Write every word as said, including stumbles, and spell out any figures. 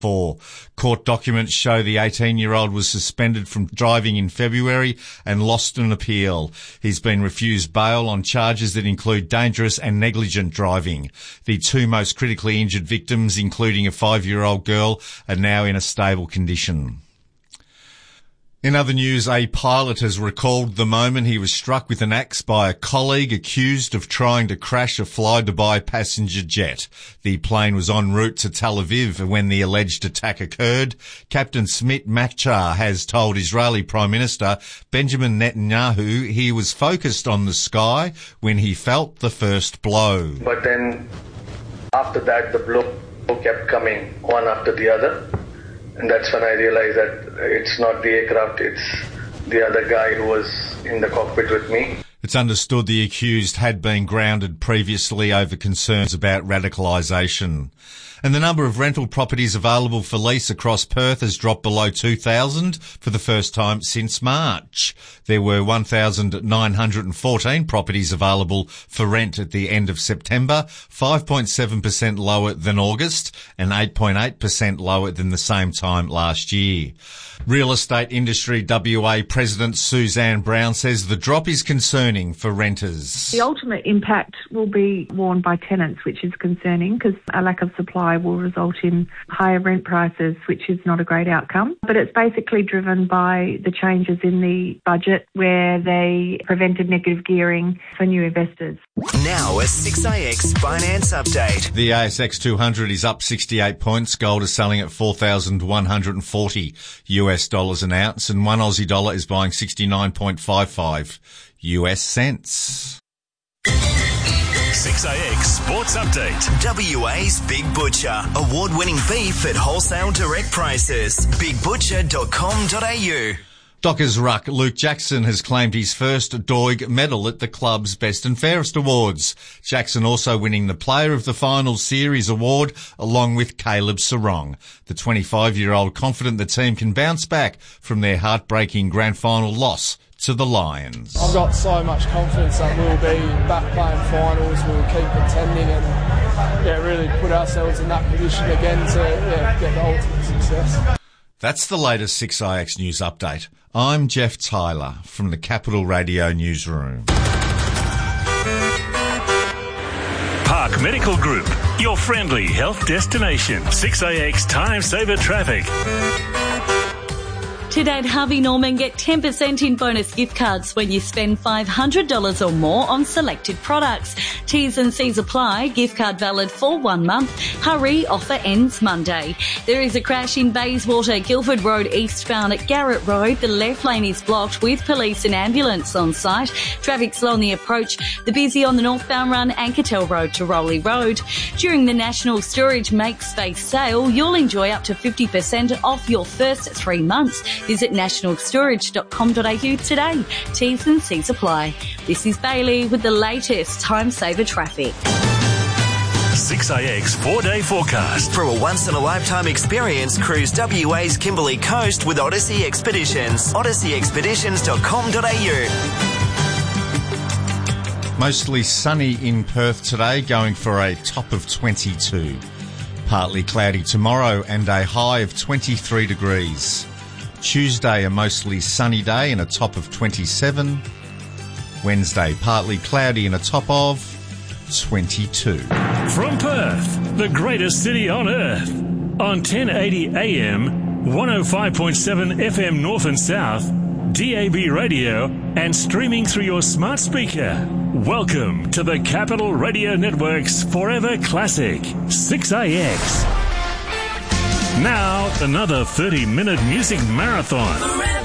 Four. Court documents show the eighteen-year-old was suspended from driving in February and lost an appeal. He's been refused bail on charges that include dangerous and negligent driving. The two most critically injured victims, including a five-year-old girl, are now in a stable condition. In other news, a pilot has recalled the moment he was struck with an axe by a colleague accused of trying to crash a Fly-Dubai passenger jet. The plane was en route to Tel Aviv when the alleged attack occurred. Captain Smit Machar has told Israeli Prime Minister Benjamin Netanyahu he was focused on the sky when he felt the first blow. But then, after that, the blow kept coming one after the other. And that's when I realized that it's not the aircraft, it's the other guy who was in the cockpit with me. It's understood the accused had been grounded previously over concerns about radicalisation. And the number of rental properties available for lease across Perth has dropped below two thousand for the first time since March. There were one thousand nine hundred fourteen properties available for rent at the end of September, five point seven percent lower than August and eight point eight percent lower than the same time last year. Real Estate Industry W A President Suzanne Brown says the drop is concerning for renters. The ultimate impact will be borne by tenants, which is concerning because a lack of supply will result in higher rent prices, which is not a great outcome. But it's basically driven by the changes in the budget where they prevented negative gearing for new investors. Now a six A X finance update. The A S X two hundred is up sixty-eight points. Gold is selling at four thousand one hundred forty U S dollars an ounce, and one Aussie dollar is buying sixty-nine point five five U S cents. six A X Sports Update. W A's Big Butcher. Award-winning beef at wholesale direct prices. big butcher dot com dot a u. Dockers ruck Luke Jackson has claimed his first Doig medal at the club's Best and Fairest Awards. Jackson also winning the Player of the Final Series award along with Caleb Sarong. The twenty-five-year-old confident the team can bounce back from their heartbreaking grand final loss to the Lions. I've got so much confidence that we'll be back playing finals, we'll keep contending and yeah, really put ourselves in that position again to yeah, get the ultimate success. That's the latest six A X News Update. I'm Jeff Tyler from the Capital Radio Newsroom. Park Medical Group, your friendly health destination. six A X Time Saver Traffic. Today at Harvey Norman, get ten percent in bonus gift cards when you spend five hundred dollars or more on selected products. T's and C's apply. Gift card valid for one month. Hurry, offer ends Monday. There is a crash in Bayswater, Guildford Road eastbound at Garrett Road. The left lane is blocked with police and ambulance on site. Traffic slow on the approach. The busy on the northbound run, Ankertel Road to Rowley Road. During the National Storage Make Space sale, you'll enjoy up to fifty percent off your first three months. Visit national storage dot com dot a u today. T's and C's apply. This is Bailey with the latest Time Saver Traffic. six A X four-day forecast. For a once-in-a-lifetime experience, cruise W A's Kimberley Coast with Odyssey Expeditions. odyssey expeditions dot com dot a u. Mostly sunny in Perth today, going for a top of twenty-two. Partly cloudy tomorrow and a high of twenty-three degrees. Tuesday, a mostly sunny day and a top of twenty-seven. Wednesday, partly cloudy and a top of twenty-two. From Perth, the greatest city on earth, on ten eighty A M, one oh five point seven F M North and South, D A B radio, and streaming through your smart speaker. Welcome to the Capital Radio Network's Forever Classic, six A X. Now, another thirty-minute music marathon.